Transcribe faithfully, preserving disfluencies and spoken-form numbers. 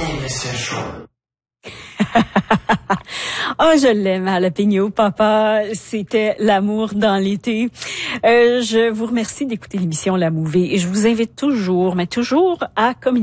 name is Central. Oh, je l'aime, Jalapeno Papa. C'était l'amour dans l'été. Euh, je vous remercie d'écouter l'émission La Mouvée et je vous invite toujours, mais toujours à communiquer